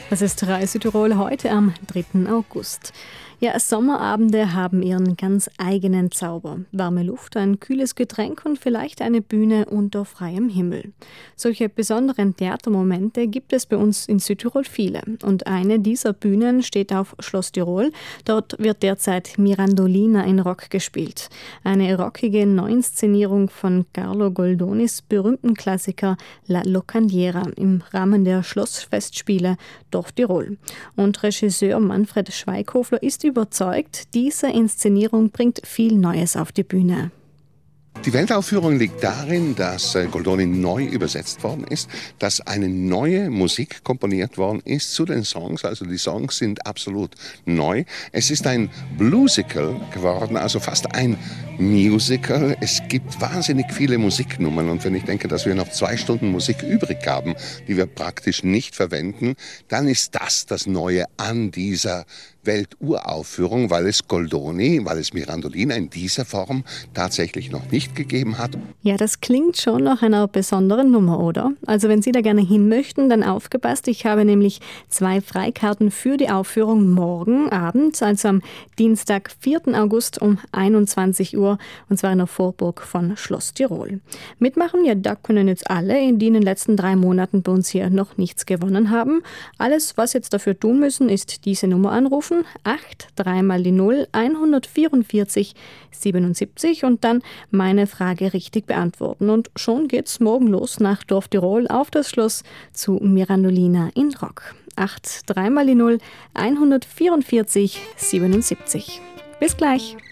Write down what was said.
Das ist Reise Tirol heute am 3. August. Ja, Sommerabende haben ihren ganz eigenen Zauber. Warme Luft, ein kühles Getränk und vielleicht eine Bühne unter freiem Himmel. Solche besonderen Theatermomente gibt es bei uns in Südtirol viele. Und eine dieser Bühnen steht auf Schloss Tirol. Dort wird derzeit Mirandolina in Rock gespielt. Eine rockige Neuinszenierung von Carlo Goldonis berühmten Klassiker La Locandiera im Rahmen der Schlossfestspiele Dorf Tirol. Und Regisseur Manfred Schweighöfler ist überzeugt, diese Inszenierung bringt viel Neues auf die Bühne. Die Weltaufführung liegt darin, dass Goldoni neu übersetzt worden ist, dass eine neue Musik komponiert worden ist zu den Songs. Also die Songs sind absolut neu. Es ist ein Bluesical geworden, also fast ein Musical. Es gibt wahnsinnig viele Musiknummern und wenn ich denke, dass wir noch 2 Stunden Musik übrig haben, die wir praktisch nicht verwenden, dann ist das Neue an dieser Welturaufführung, weil es Goldoni, weil es Mirandolina in dieser Form tatsächlich noch nicht gegeben hat. Ja, das klingt schon nach einer besonderen Nummer, oder? Also wenn Sie da gerne hin möchten, dann aufgepasst. Ich habe nämlich 2 Freikarten für die Aufführung morgen Abend, also am Dienstag, 4. August um 21 Uhr, und zwar in der Vorburg von Schloss Tirol. Mitmachen, ja, da können jetzt alle, die in den letzten 3 Monaten bei uns hier noch nichts gewonnen haben. Alles, was jetzt dafür tun müssen, ist diese Nummer anrufen. 8 3 mal die 0 144 77 und dann meine Frage richtig beantworten. Und schon geht's morgen los nach Dorf Tirol auf das Schloss zu Mirandolina in Rock. 8 3 mal die 0 144 77. Bis gleich.